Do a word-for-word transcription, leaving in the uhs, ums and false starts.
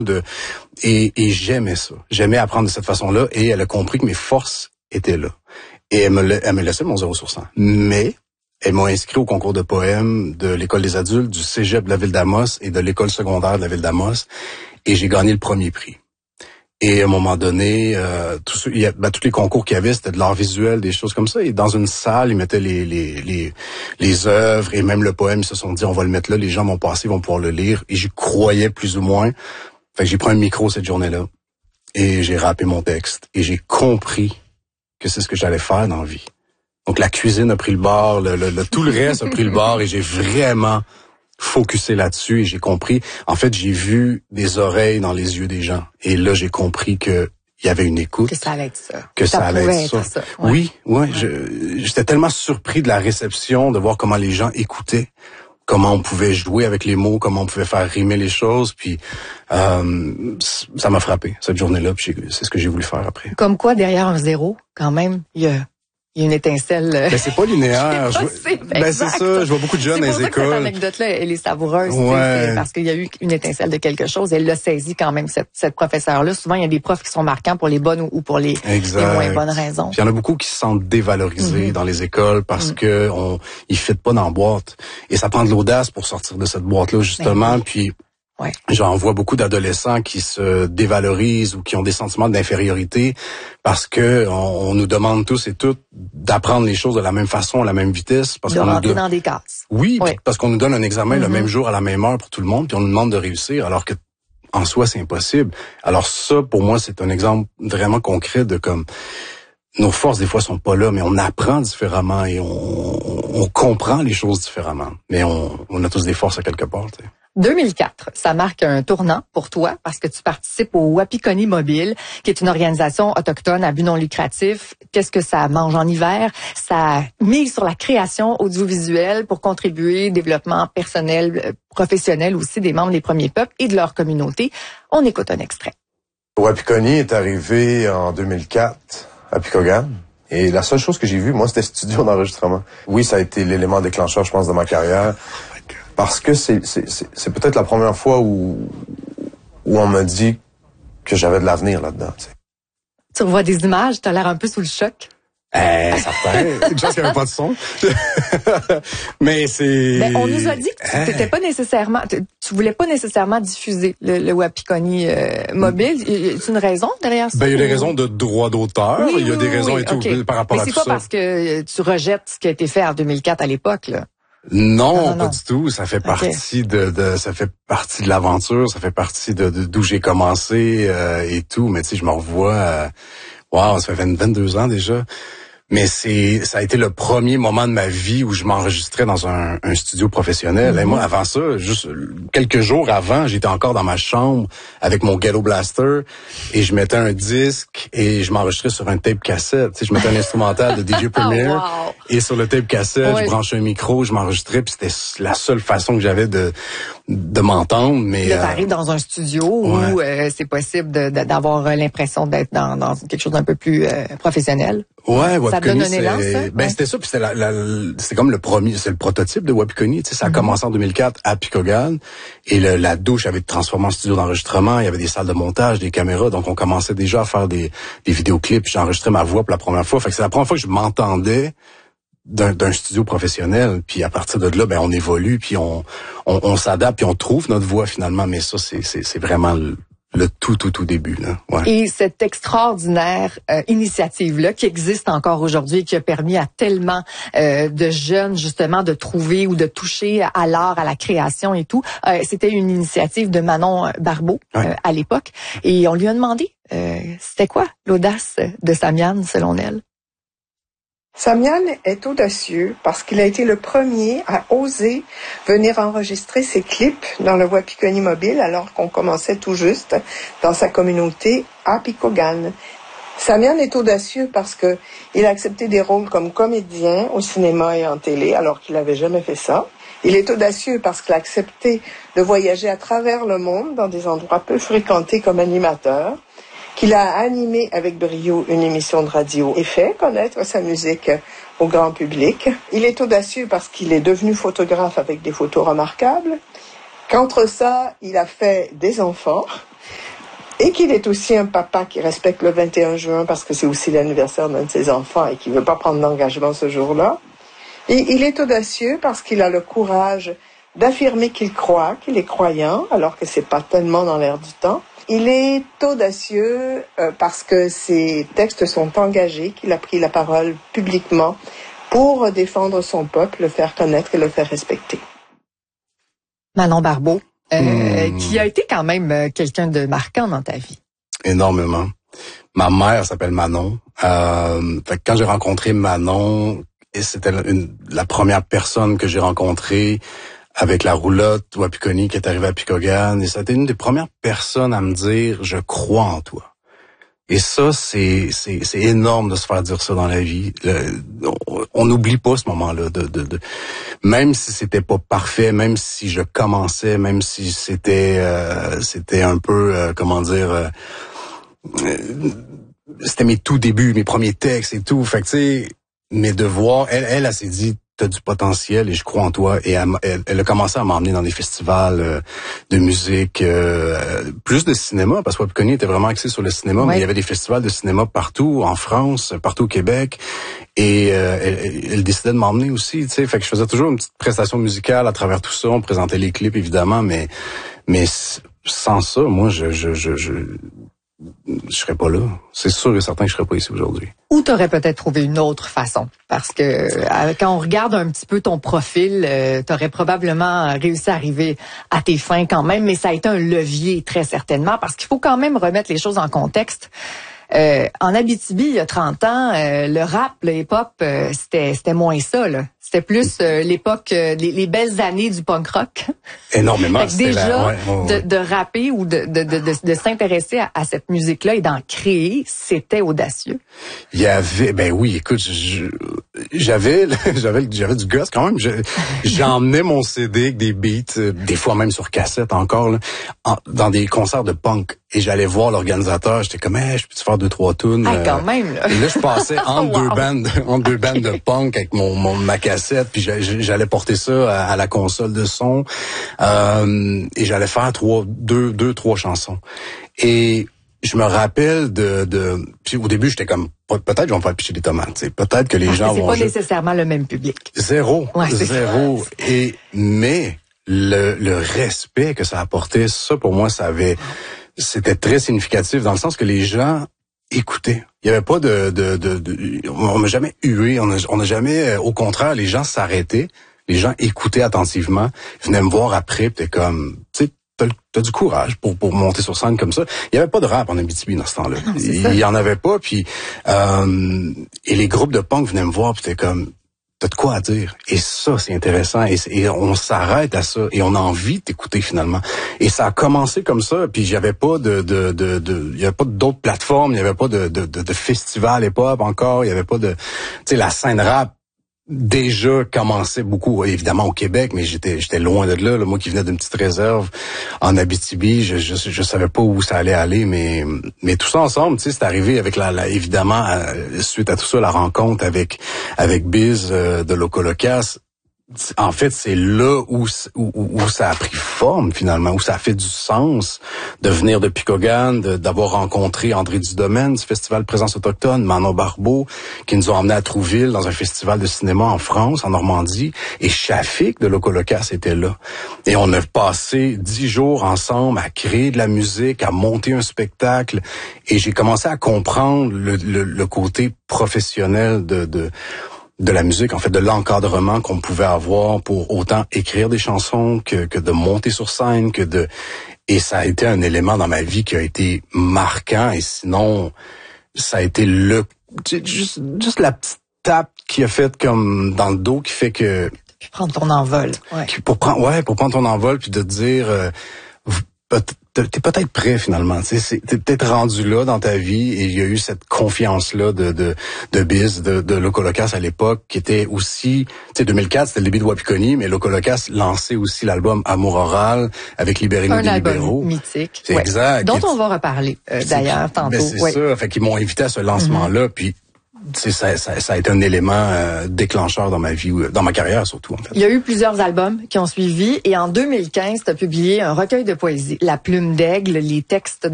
de et, et j'aimais ça. J'aimais apprendre de cette façon-là et elle a compris que mes forces étaient là. Et elle me, elle me laissait mon zéro sur cent. Mais elle m'a inscrit au concours de poèmes de l'École des adultes, du Cégep de la ville d'Amos et de l'École secondaire de la ville d'Amos. Et j'ai gagné le premier prix. Et à un moment donné, euh, tout ce, il y a, ben, tous les concours qu'il y avait, c'était de l'art visuel, des choses comme ça. Et dans une salle, ils mettaient les les les les œuvres et même le poème. Ils se sont dit, on va le mettre là. Les gens vont passer, ils vont pouvoir le lire. Et j'y croyais plus ou moins. Fait que j'ai pris un micro cette journée-là et j'ai rappé mon texte. Et j'ai compris que c'est ce que j'allais faire dans la vie. Donc la cuisine a pris le bord, le, le, le tout le reste a pris le bord et j'ai vraiment focusé là-dessus et j'ai compris. En fait, j'ai vu des oreilles dans les yeux des gens et là j'ai compris que il y avait une écoute. Que ça allait être ça. Que ça, ça allait être ça. être ça. Ouais. Oui, ouais. Je, j'étais tellement surpris de la réception, de voir comment les gens écoutaient, comment on pouvait jouer avec les mots, comment on pouvait faire rimer les choses. Puis euh, ça m'a frappé cette journée-là. Puis c'est ce que j'ai voulu faire après. Comme quoi, derrière un zéro, quand même, il y a Il y a une étincelle. Ben, c'est pas linéaire. Je je... sais, ben, c'est ça. Je vois beaucoup de jeunes dans les écoles. C'est pour ça que cette anecdote-là, elle est savoureuse. Ouais. C'est parce qu'il y a eu une étincelle de quelque chose. Elle l'a saisi quand même, cette, cette professeure-là. Souvent, il y a des profs qui sont marquants pour les bonnes ou pour les, les moins bonnes raisons. Puis il y en a beaucoup qui se sentent dévalorisés mm-hmm. dans les écoles parce mm-hmm. que on, ils fitent pas dans la boîte. Et ça prend de l'audace pour sortir de cette boîte-là, justement. Ben, puis, ouais. J'en vois beaucoup d'adolescents qui se dévalorisent ou qui ont des sentiments d'infériorité parce que on, on nous demande tous et toutes d'apprendre les choses de la même façon, à la même vitesse. Parce de qu'on rentrer nous do... dans des cases. Oui, ouais. Parce qu'on nous donne un examen mm-hmm. le même jour, à la même heure pour tout le monde, puis on nous demande de réussir, alors que en soi, c'est impossible. Alors ça, pour moi, c'est un exemple vraiment concret de comme nos forces, des fois, sont pas là, mais on apprend différemment et on, on comprend les choses différemment. Mais on, on a tous des forces à quelque part, tu sais. deux mille quatre, ça marque un tournant pour toi parce que tu participes au Wapikoni Mobile, qui est une organisation autochtone à but non lucratif. Qu'est-ce que ça mange en hiver? Ça mise sur la création audiovisuelle pour contribuer au développement personnel, professionnel aussi des membres des Premiers Peuples et de leur communauté. On écoute un extrait. Wapikoni est arrivé en deux mille quatre à Picogan. Et la seule chose que j'ai vue, moi, c'était studio d'enregistrement. Oui, ça a été l'élément déclencheur, je pense, de ma carrière. Parce que c'est, c'est, c'est, c'est peut-être la première fois où, où on m'a dit que j'avais de l'avenir là-dedans. Tu sais. Tu revois des images, tu as l'air un peu sous le choc. Eh, ça fait. C'est une chance qu'il n'y avait pas de son. Mais c'est... Ben, on nous a dit que tu n'étais pas nécessairement... Tu voulais pas nécessairement diffuser le, le Wapikoni euh, mobile. Y a une raison derrière ça? Ben, il y a des raisons de droit d'auteur. Oui, il y a oui, des oui, raisons oui, et tout okay. par rapport Mais à tout ça. Mais c'est pas parce que tu rejettes ce qui a été fait en deux mille quatre à l'époque, là. Non, non, non, pas non. du tout. Ça fait okay. partie de, de, ça fait partie de l'aventure. Ça fait partie de, de d'où j'ai commencé euh, et tout. Mais tu sais, je me revois. Euh, wow, ça fait vingt-deux ans déjà. Mais c'est, ça a été le premier moment de ma vie où je m'enregistrais dans un, un studio professionnel. Mm-hmm. Et moi, avant ça, juste quelques jours avant, j'étais encore dans ma chambre avec mon Ghetto Blaster et je mettais un disque et je m'enregistrais sur un tape cassette. Tu sais, je mettais un instrumental de D J Premier oh, wow. et sur le tape cassette, ouais. je branchais un micro, je m'enregistrais puis c'était la seule façon que j'avais de de m'entendre. Mais de t'arriver euh, dans un studio ouais. où euh, c'est possible de, de, d'avoir l'impression d'être dans, dans quelque chose d'un peu plus euh, professionnel. Ouais, ça Wapikoni, donne un élan, ça? Ben, ouais. c'était ça, puis c'était la, la, c'était comme le premier, c'est le prototype de Wapikoni, tu sais, ça a mm-hmm. commencé en deux mille quatre à Picogan, et le, la douche avait été transformée en studio d'enregistrement, il y avait des salles de montage, des caméras, donc on commençait déjà à faire des, des vidéoclips, j'enregistrais ma voix pour la première fois, fait que c'est la première fois que je m'entendais d'un, d'un studio professionnel, puis à partir de là, ben, on évolue, puis on, on, on s'adapte, puis on trouve notre voix finalement, mais ça, c'est, c'est, c'est vraiment le, Le tout, tout, tout début, là. Ouais. Et cette extraordinaire euh, initiative-là qui existe encore aujourd'hui et qui a permis à tellement euh, de jeunes, justement, de trouver ou de toucher à l'art, à la création et tout, euh, c'était une initiative de Manon Barbeau ouais. euh, à l'époque. Et on lui a demandé, euh, c'était quoi l'audace de Samian, selon elle? Samian est audacieux parce qu'il a été le premier à oser venir enregistrer ses clips dans le Wapikoni Mobile alors qu'on commençait tout juste dans sa communauté à Picogan. Samian est audacieux parce que il a accepté des rôles comme comédien au cinéma et en télé alors qu'il n'avait jamais fait ça. Il est audacieux parce qu'il a accepté de voyager à travers le monde dans des endroits peu fréquentés comme animateur, qu'il a animé avec brio une émission de radio et fait connaître sa musique au grand public. Il est audacieux parce qu'il est devenu photographe avec des photos remarquables, qu'entre ça, il a fait des enfants Et qu'il est aussi un papa qui respecte le vingt et un juin parce que c'est aussi l'anniversaire d'un de ses enfants et qui ne veut pas prendre d'engagement ce jour-là. Et il est audacieux parce qu'il a le courage d'affirmer qu'il croit, qu'il est croyant, alors que c'est pas tellement dans l'air du temps. Il est audacieux euh, parce que ses textes sont engagés, qu'il a pris la parole publiquement pour défendre son peuple, le faire connaître et le faire respecter. Manon Barbeau. Euh, Mmh. qui a été quand même euh, quelqu'un de marquant dans ta vie. Énormément. Ma mère s'appelle Manon. Euh, fait que quand j'ai rencontré Manon, et c'était une, la première personne que j'ai rencontrée avec la roulotte Wapikoni qui est arrivée à Pikogane, et c'était une des premières personnes à me dire « je crois en toi ». Et ça, c'est, c'est, c'est énorme de se faire dire ça dans la vie. Le, on n'oublie pas ce moment-là. De, de, de, même si c'était pas parfait, même si je commençais, même si c'était, euh, c'était un peu, euh, comment dire, euh, euh, c'était mes tout débuts, mes premiers textes et tout. Fait que tu sais, mes devoirs. Elle, elle, elle s'est dit, t'as du potentiel et je crois en toi. Et elle, elle, elle a commencé à m'emmener dans des festivals euh, de musique, euh, plus de cinéma, parce que Wapikoni était vraiment axé sur le cinéma, ouais. Mais il y avait des festivals de cinéma partout, en France, partout au Québec. Et euh, elle, elle décidait de m'emmener aussi, tu sais. Fait que je faisais toujours une petite prestation musicale à travers tout ça. On présentait les clips, évidemment, mais mais sans ça, moi, je je je, je je serais pas là. C'est sûr et certain que je serais pas ici aujourd'hui. Ou t'aurais peut-être trouvé une autre façon. Parce que euh, quand on regarde un petit peu ton profil, euh, t'aurais probablement réussi à arriver à tes fins quand même, mais ça a été un levier très certainement, parce qu'il faut quand même remettre les choses en contexte. Euh, en Abitibi, il y a trente ans, euh, le rap, le hip-hop, euh, c'était c'était moins ça, là. C'était plus euh, l'époque, euh, les, les belles années du punk rock. Énormément. Fait que déjà, la... ouais, ouais, ouais. De, de rapper ou de, de, de, de, de s'intéresser à, à cette musique-là et d'en créer, c'était audacieux. Il y avait, ben oui, écoute, je, j'avais, j'avais, j'avais du gosse quand même. Je, j'emmenais mon C D avec des beats, des fois même sur cassette encore, là, en, dans des concerts de punk. Et j'allais voir l'organisateur, j'étais comme, hey, je peux-tu faire deux, trois tunes? Ah, quand même, là. Et là, je passais entre wow. deux bandes, entre deux bandes de punk avec mon, mon, ma cassette, puis j'allais porter ça à, à la console de son, euh, et j'allais faire trois, deux, deux, trois chansons. Et je me rappelle de, de, puis au début, j'étais comme, peut-être je vais me faire picher des tomates, t'sais. Peut-être que les Parce gens que c'est vont... pas juste... nécessairement le même public. Zéro. Ouais, zéro. Et, mais, le, le respect que ça apportait, ça, pour moi, ça avait, c'était très significatif dans le sens que les gens écoutaient. Il y avait pas de, de, de, de on n'a jamais hué, on a, on a jamais, au contraire, les gens s'arrêtaient, les gens écoutaient attentivement, venaient me voir après, pis t'es comme, tu sais, t'as, t'as du courage pour, pour monter sur scène comme ça. Il y avait pas de rap en Abitibi dans ce temps-là. Non, il y en avait pas, puis euh, et les groupes de punk venaient me voir, pis t'es comme, t'as de quoi à dire. Et ça, c'est intéressant. Et, et on s'arrête à ça. Et on a envie de t'écouter finalement. Et ça a commencé comme ça. Puis j'avais pas de, de, de, de, il y avait pas d'autres plateformes. Il y avait pas de, de, de, de festival hip-hop encore. Il y avait pas de, tu sais, la scène rap déjà commençait beaucoup, évidemment au Québec, mais j'étais j'étais loin de là, là. Moi qui venais d'une petite réserve en Abitibi, je, je je savais pas où ça allait aller, mais mais tout ça ensemble, tu sais, c'est arrivé avec la, la évidemment euh, suite à tout ça, la rencontre avec avec Biz euh, de Locolocas. En fait, c'est là où, où où ça a pris forme finalement, où ça a fait du sens de venir de Pikogane, de, d'avoir rencontré André Dudomaine du Festival Présence autochtone, Manon Barbeau, qui nous ont emmenés à Trouville dans un festival de cinéma en France, en Normandie, et Shafik de Locolocas était là. Et on a passé dix jours ensemble à créer de la musique, à monter un spectacle, et j'ai commencé à comprendre le, le, le côté professionnel de, de de la musique, en fait, de l'encadrement qu'on pouvait avoir pour autant écrire des chansons que, que de monter sur scène, que de... Et ça a été un élément dans ma vie qui a été marquant, et sinon, ça a été le... Juste, juste la petite tape qui a fait comme dans le dos qui fait que... Puis prendre ton envol. Ouais. Pour prendre, ouais, pour prendre ton envol, puis de te dire... Euh, t'es peut-être prêt finalement, tu sais, t'es peut-être rendu là dans ta vie et il y a eu cette confiance-là de de de Biz, de, de Locolocas à l'époque, qui était aussi, tu sais, deux mille quatre, c'était le début de Wapikoni, mais Locolocas lançait aussi l'album Amour Oral avec Libérez-nous des libéraux. Un album mythique. C'est ouais. exact. Dont on va reparler euh, d'ailleurs tantôt. Ben c'est ouais. ça, fait qu'ils m'ont invité à ce lancement-là, mm-hmm. puis c'est ça, ça, ça a été un élément euh, déclencheur dans ma vie, dans ma carrière surtout en fait. Il y a eu plusieurs albums qui ont suivi et en deux mille quinze, tu as publié un recueil de poésie, La Plume d'Aigle, les textes